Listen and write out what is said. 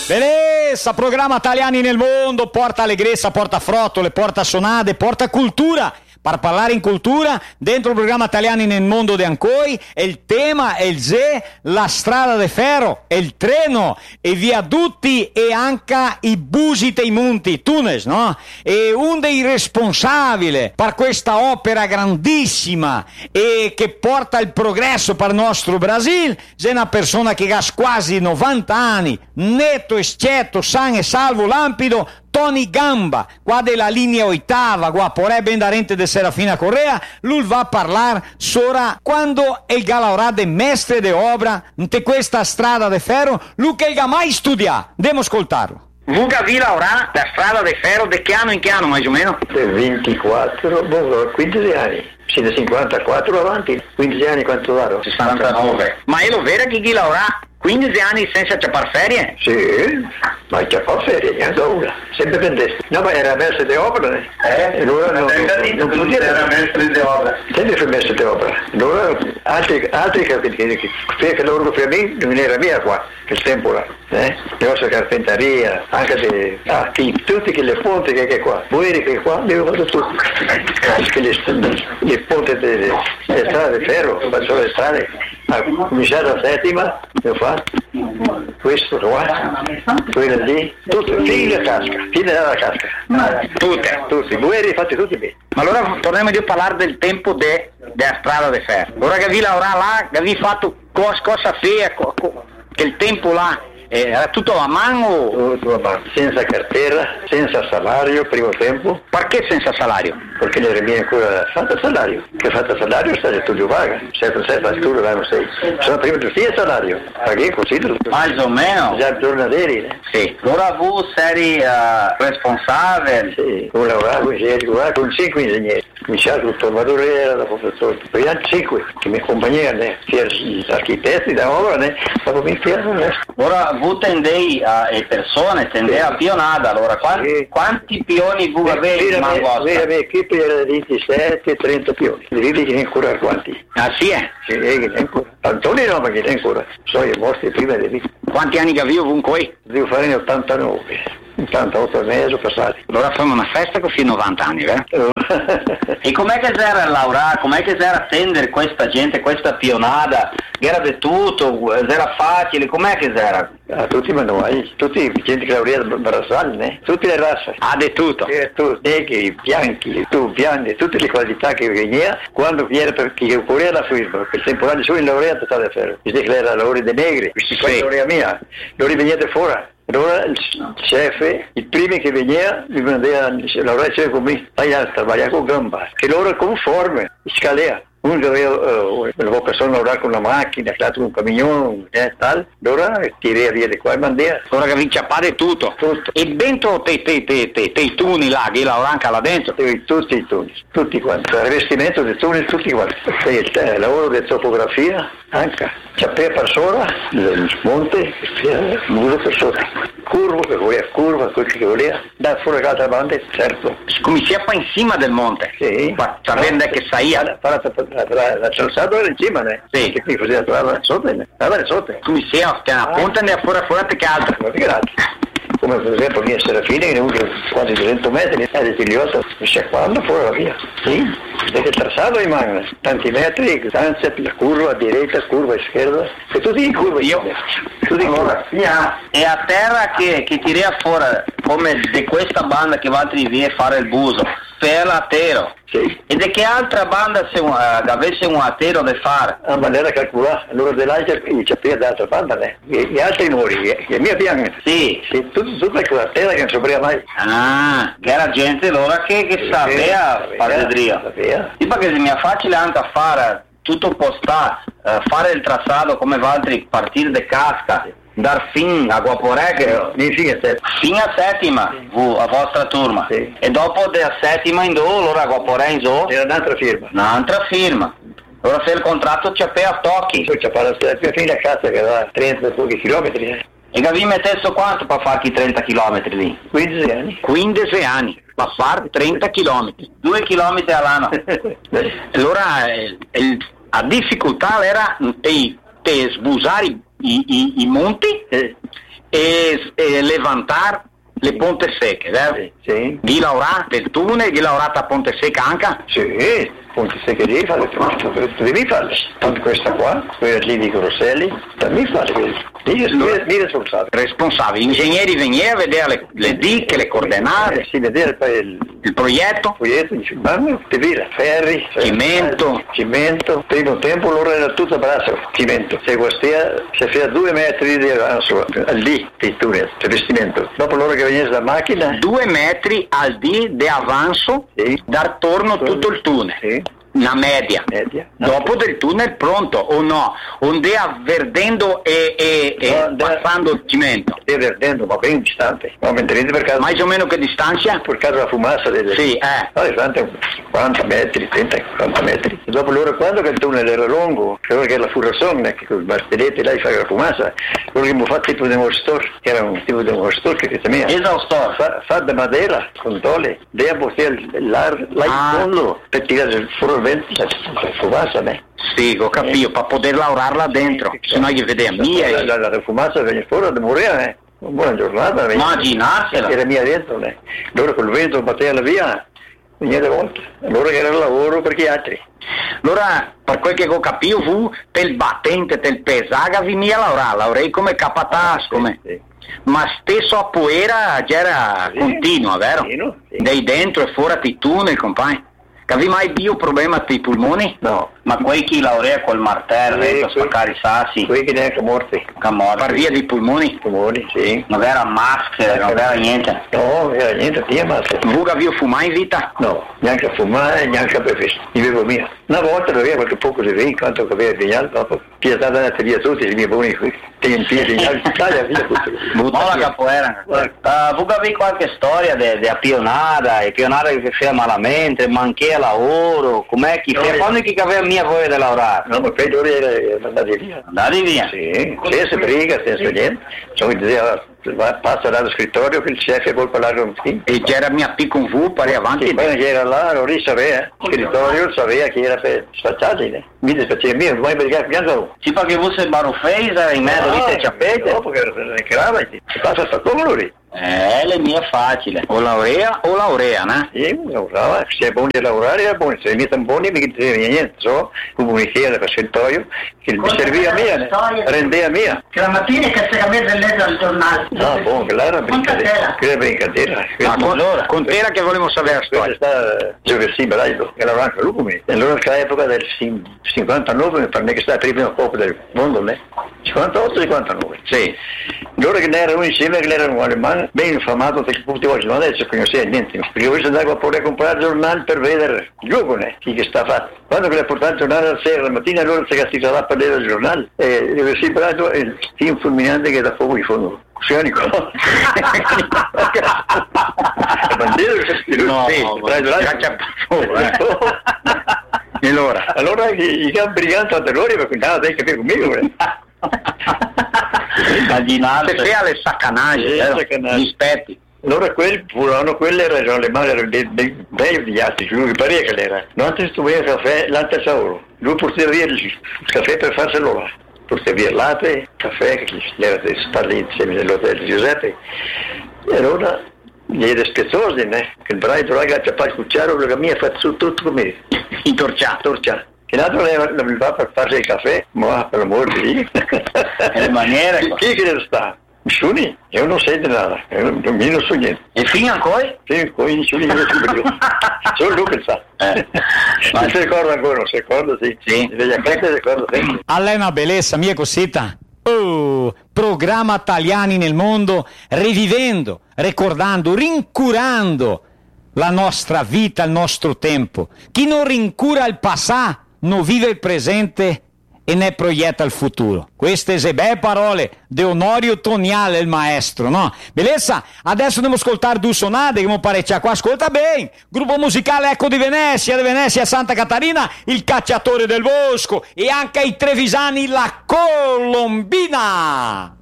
Bellezza, programma Italiani nel mondo, porta allegrezza, porta frottole, porta sonade, porta cultura. Per parlare in cultura, dentro il programma Italiani nel mondo di Ancoi, e il tema è il Zè, la strada de ferro, e il treno, e i viadotti, e anche i busi dei monti, Tunes, no? E un dei responsabili per questa opera grandissima e che porta il progresso per il nostro Brasile, è una persona che ha quasi 90 anni, netto e schietto, sano e salvo, lampido, Tony Gamba, qua della linea ottava, qua porrebbe indarente de Serafina Correa, lui va a parlare sora quando il galaurà de mestre de obra in questa strada de ferro, lui che ha mai studiato. Andiamo a ascoltarlo. Vuga vi lavorare la strada de ferro de che anno in che anno, più o meno? 24, 15 anni. Sì, da 54 avanti, 15 anni quanto varo? 69. Ma è lo vero che chi lavora 15 anni senza ciappar ferie? Sì, ma ciappar ferie, neanche una, sempre pendeste. No, ma era mestre di opera, e allora non poteva. Era mestre di opera. Sempre fu mestre di opera. Allora altri che loro per me non era mia qua, che tempo là, le nostre carpenteria, anche tutti che le fonti che è qua, voi che qua, abbiamo fatto tutto. Anche le ponti delle strade di ferro, faccio le strade, ha cominciato la settima, lo fa, questo qua, quello lì, tutto, fino alla casca, tutti, voi fate tutti bene. Ma allora torniamo a parlare del tempo della strada di ferro. Ora che vi lavora là, che vi fatto cosa fea, che il tempo là era tutto a mano? Tutto a mano, senza cartera, senza salario, primo tempo. Perché senza salario? Perché le remie ancora fatta salario, che fatta salario sta di studio vaga, certo sei fa studio l'anno 6, sono prima di sia salario, perché così más o meno? Già giornalieri, Sì, ora tu sei responsabile? Sì, ho lavorato con 5 ingegneri, cominciato il formatore era da professore, poi anche 5 che mi accompagnavano, sia gli architetti da opera, dopo mi piacciono. Ora voi tendei a persone, tendei a pionada, allora quanti pioni voi avete in mano vostra? La mia equipe era 27-30 pioni, vedi che ne ancora quanti? Ah sì è? Sì, che ne ancora. Antonio no, ma che ne ancora. So, io morti prima di lì. Quanti anni che vivo con qui? Devo fare in 89, 88 mesi passati. Allora facciamo una festa con fino a 90 anni, vero? E com'è che era lavorare, com'è che era attendere questa gente, questa pionada? Era di tutto, era facile, com'è che era? Tutti i manuali, tutti gente che lavorava brassali, tutte le razze. Ah, di tutto? Negri, bianchi, bianchi, tutte le qualità che veniva quando viene perché occorreva la firma, perché il temporale solo in laureato stava a ferro. Dice che era lavoro dei negri, questa è laurea mia, loro venivano fuori. Allora il chef, i primi che veniva, mi prendeva a lavorare con me, a lavorare con gamba, che loro conforme, scalea. Uno doveva una persona lavorare con una macchina, l'altro con un camion, tal, allora tirava via di qua e mandava. Ora che vi ciappate tutto. E dentro i tuni là, che lavorano anche là dentro? Tutti i tuni, tutti quanti. Il rivestimento dei tuni, tutti quanti. Il lavoro di topografia, anche. C'è persona, il monte, muro persona. Curvo che voleva, curva, quel che voleva, da fuori l'altra banda, certo. Come si appa in cima del monte? Sì. Sapendo che saia? La calzata era in cima, né? Sì. Che qui faceva trovare sotto, né? Avere sotto. Come si appa, una punta ne fuori che altra. Come per esempio mia Serafina che ne ha avuto quasi 200 metri di Tigliotto, sciacquando fuori la via. Sì, perché il tracciato rimane tanti metri, distanza, la curva diretta, curva scherza, e tutti in curva. Tutti in curva. E a terra che tira fuori, come di questa banda che va a a fare il buso, per l'atero. Sì. E di che altra banda se avesse un atero da fare? A maniera calcolata, allora dell'altra c'è d'altra banda, né? Gli altri muri, le mie bianche. Sì. Tutta quella terra che non sapeva mai. Ah, che era gente allora che sapeva fare dria. Sì, perché se mi è facile anche a fare tutto postare, fare il tracciato come altri partire da casca, dar fin a Guaporé fino a settima a vostra turma, sì. E dopo della settima in do, allora a Guaporé in do era un'altra firma. Allora se il contratto c'è a tocchi poi c'è la fine a casa che va a 30 pochi chilometri, e che vi mettesse quanto per farchi 30 chilometri lì? 15 anni per fare 30 chilometri 2 chilometri all'anno. Allora la difficoltà era te sbusare i monti e levantar le ponte secche, vero? Sì. Di lavorare del tunnel, di lavorare a ponte secca anche? Sì, ponte secche devi farle, devi farle. Tanto questa qua, quella lì di Grosselli, devi farle. Mi responsabile. Responsabile. Gli ingegneri venivano a vedere le diche, le coordinate, Sì, vedere il progetto, dice, ma devi ferri, cimento, primo tempo loro era tutto braccio, cimento, se faceva 2 metri di avanzo, lì, il tunnel, il vestimento. Dopo loro che venivano da macchina, 2 metri al di avanzo, sì, dar torno tutto il tunnel. sì, Una media. Dopo del tunnel pronto o no? Ondea verdendo e passando il cimento. verdendo, ma ben distante. Ma mentre per caso, Mais o meno che distanza? per caso la fumassa delle... Sì, Allora, 40 metri, 30-40 metri. E dopo loro, quando che il tunnel era lungo, credo che la furrazione, che con i martelletti là fa la fumassa, loro che abbiamo fatto tipo di un store, che era un tipo di un store che temeva. Esaustor. Fa da madera, con tole, devi botare là in fondo, per tirare fuori il vento, la fumassa, né? Sì, ho capito, per poter lavorarla dentro, se no gli vedeva mia. La fumassa veniva fuori da morire, una buona giornata. Immaginarsela. Era mia dentro, né? Loro col vento batteva via, niente volte. Allora che era il lavoro per gli altri. Allora, per quel che ho capito, fu del battente, del pesaga, veniva a lavorare come capataz, come... Sì. Ma stesso a poera già era continua, vero? Sì. Dei dentro e fuori ti tunnel, compagni. Cavi mai più problema ai polmoni? No. Ma quei chi laurea col martello, Sì, per spaccare i sassi, Quelli che neanche morti. per via dei polmoni? Tumori, sì. Non era maschere, non era niente. No, era niente, via massa. Vuga vi fumare in vita? No, neanche a fumare, neanche a bere. Vivevo mia. Una volta aveva qualche poco di vino, quanto che aveva vignato, dopo che è stata andata via tutti, i miei buoni tempi, via tutti. Buona capoeira. Vuga vi qualche storia di pionada, e pionada che faceva malamente, manché a lavoro, com'è chi fa? Quando chi aveva mia voglia di lavorare? No, ma poi loro erano andati via. Andati via? Sì, senza briga, senza niente. Cioè, diceva, passa dallo scrittorio che il chef vuole parlare con te. E c'era mia P con V, pari avanti. Sì, poi che era là, non sapeva, il scrittorio sapeva che era per sfacciarli. Mi dispiace mio, non vuoi brigare piano. Sì, perché voi sei barofeisa in mezzo a te ciappette? Dopo che era crava, si passa sta come lui. Le mie è facile. O laurea, no? Sì, lavorava, se è buono di lavorare era buono, se mi è buoni mi diceva niente, so, comunichiere per scrittorio, che mi serviva mia, rendeva mia. Che la mattina che si cammina del letto al giornale. No, buono, che là era brincadera. Che era brincadera. Con te era che volevo sapere la Questa storia. sta Giovedì Brailo, che lavorava anche lui con me. E allora che all'epoca del 59, per me che sta prima un po' del mondo, né? 58-59. Sì. Loro che ne erano insieme, che erano un alemán ben infamato, che tutti oggi non adesso che non sia niente. Perché io andavo a poter comprare il giornale per vedere il giovane, chi che sta fatto. Quando che le portato il giornale alla sera, la mattina allora si castigava per vedere il giornale. E Giovedì Brailo è il team fulminante che da fuoco di fondo. Sionico. No, E allora i campi briganti a loro perché andava a capire conmigo. Immaginate. Se alle saccanaggi, gli spetti. Allora quelle erano le mani meglio di altri, lui pare che l'era. Non ti stuveva il caffè, l'altro euro. Lui portava via il caffè per farselo là. Portava via il latte, caffè, che era stato lì insieme nell'hotel Giuseppe. E allora gli era spiazzoso, né? Che il braito là che ha il cucciaro, perché mi ha fatto tutto come Torciato. Che l'altro non va per farsi il caffè, ma per l'amore di Dio. Le maniere. Chi che deve stare? Nessuno, io non sento nada, io non so niente. E fino ancora? Sì, poi nessuno non so più. Solo lui che sa. Ma si ricorda ancora, non si ricorda, sì. Sì. Si ricorda sempre. Alla è una bellezza, mia cosita. Oh, programma Italiani nel mondo, rivivendo, ricordando, rincurando la nostra vita, il nostro tempo. Chi non rincura il passato non vive il presente e ne proietta il futuro. Queste sono belle parole di Onorio Toniale, il maestro, no? Bellezza, adesso andiamo a ascoltare due sonate che mi parecchia qua. Ascolta bene, gruppo musicale Eco di Venezia Santa Catarina, il Cacciatore del Bosco e anche i trevisani La Colombina.